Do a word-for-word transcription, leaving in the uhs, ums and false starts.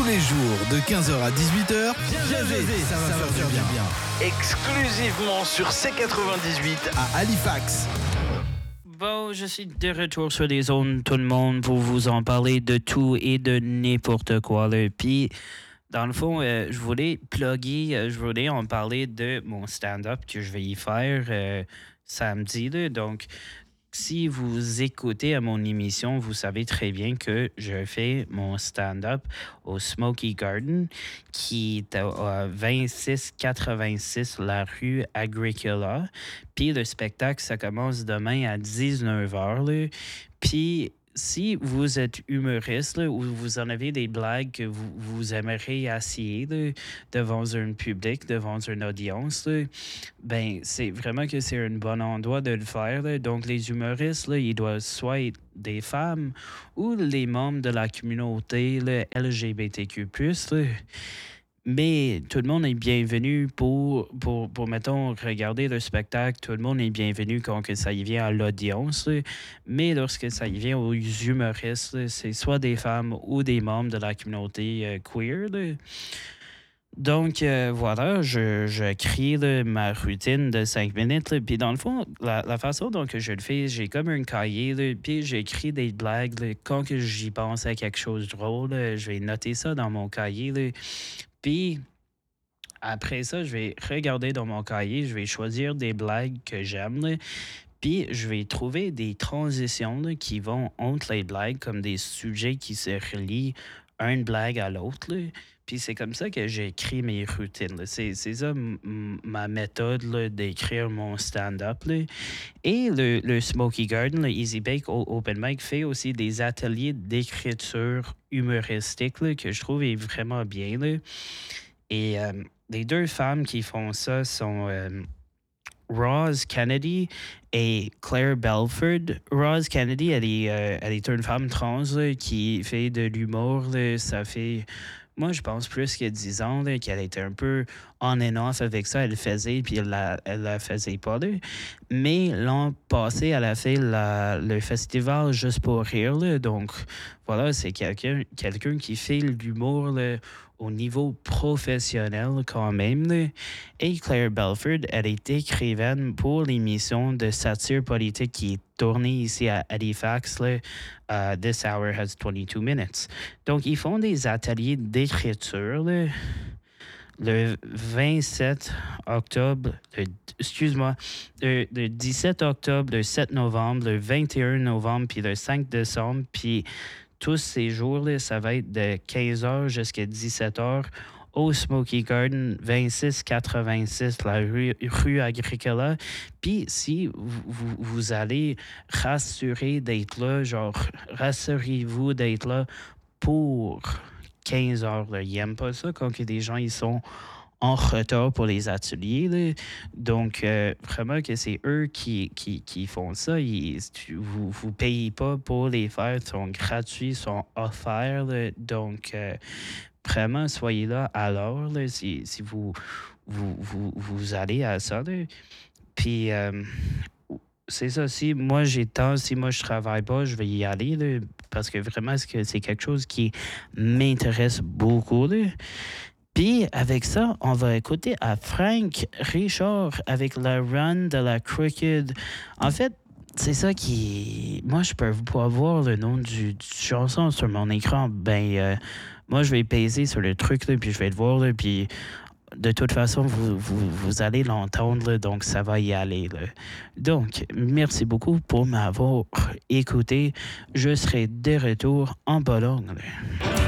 tous les jours de quinze heures à dix-huit heures. Viens jaser, ça va, ça va faire, faire bien. bien. Exclusivement sur C quatre-vingt-dix-huit à Halifax. Bon, je suis de retour sur les zones, tout le monde, pour vous en parler de tout et de n'importe quoi. Là. Puis, dans le fond, euh, je voulais plugger, euh, je voulais en parler de mon stand-up que je vais y faire euh, samedi. Là. Donc, si vous écoutez à mon émission, vous savez très bien que je fais mon stand-up au Smoky Garden, qui est à vingt-six quatre-vingt-six la rue Agricola. Puis le spectacle, ça commence demain à dix-neuf heures. Là. Puis si vous êtes humoriste là, ou vous en avez des blagues que vous, vous aimeriez essayer là, devant un public, devant une audience, là, ben c'est vraiment que c'est un bon endroit de le faire. Là. Donc les humoristes, là, ils doivent soit être des femmes ou les membres de la communauté là, L G B T Q plus, là. Mais tout le monde est bienvenu pour, pour, pour, mettons, regarder le spectacle. Tout le monde est bienvenu quand que ça y vient à l'audience. Là. Mais lorsque ça y vient aux humoristes, là, c'est soit des femmes ou des membres de la communauté euh, queer. Là. Donc, euh, voilà, je, je crée là, ma routine de cinq minutes. Là. Puis, dans le fond, la, la façon dont que je le fais, j'ai comme un cahier, là, puis j'écris des blagues. Là. Quand que j'y pense à quelque chose de drôle, là, je vais noter ça dans mon cahier. Là. Puis, après ça, je vais regarder dans mon cahier, je vais choisir des blagues que j'aime, là, puis je vais trouver des transitions là, qui vont entre les blagues, comme des sujets qui se relient une blague à l'autre. Là. Puis c'est comme ça que j'écris mes routines. Là. C'est, c'est ça m- ma méthode là, d'écrire mon stand-up. Là. Et le, le Smoky Garden, le Easy Bake Open Mic, fait aussi des ateliers d'écriture humoristique là, que je trouve est vraiment bien. Là. Et euh, les deux femmes qui font ça sont euh, Roz Kennedy et Claire Belford. Roz Kennedy, elle est, euh, elle est une femme trans là, qui fait de l'humour. Là. Ça fait... Moi, je pense plus que dix ans là, qu'elle était un peu on and off avec ça. Elle le faisait, puis elle la, elle la faisait pas. Là. Mais l'an passé, elle a fait la, le festival Juste pour rire. Là. Donc, voilà, c'est quelqu'un, quelqu'un qui fait l'humour là, au niveau professionnel quand même. Là. Et Claire Belford, elle est écrivaine pour l'émission de satire politique qui est tournée ici à Halifax. Là. Uh, This hour has twenty-two minutes. Donc, ils font des ateliers d'écriture là, le vingt-sept octobre, le, excuse-moi, le, le dix-sept octobre, le sept novembre, le vingt et un novembre, puis le cinq décembre. Puis tous ces jours-là, ça va être de quinze heures jusqu'à dix-sept heures au Smoky Garden, vingt-six quatre-vingt-six, la rue, rue Agricola. Puis si vous, vous, vous allez rassurer d'être là, genre, rassurez-vous d'être là pour quinze heures. Là. Ils n'aiment pas ça quand que des gens ils sont en retard pour les ateliers. Là. Donc, euh, vraiment que c'est eux qui, qui, qui font ça. Ils, tu, vous ne payez pas pour les faire. Ils sont gratuits, ils sont offerts. Là. Donc, euh, vraiment, soyez là à l'heure là, si, si vous, vous, vous, vous allez à ça. Là. Puis, euh, c'est ça. Si moi, j'ai temps, si moi, je travaille pas, je vais y aller. Là, parce que vraiment, c'est quelque chose qui m'intéresse beaucoup. Là. Puis, avec ça, on va écouter à Frank Richard avec la run de la Crooked. En fait, c'est ça qui... Moi, je peux pas voir le nom du, du chanson sur mon écran. Ben, euh, moi, je vais peser sur le truc, là, puis je vais le voir, là, puis de toute façon, vous, vous, vous allez l'entendre, là, donc ça va y aller. Là. Donc, merci beaucoup pour m'avoir écouté. Je serai de retour en Pologne. Là.